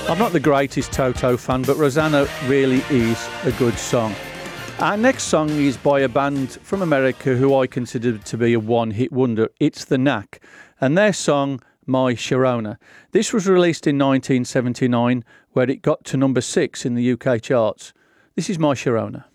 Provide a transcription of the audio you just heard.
I'm not the greatest Toto fan, but Rosanna really is a good song. Our next song is by a band from America who I consider to be a one-hit wonder. It's The Knack, and their song, My Sharona. This was released in 1979, where it got to number 6 in the UK charts. This is My Sharona.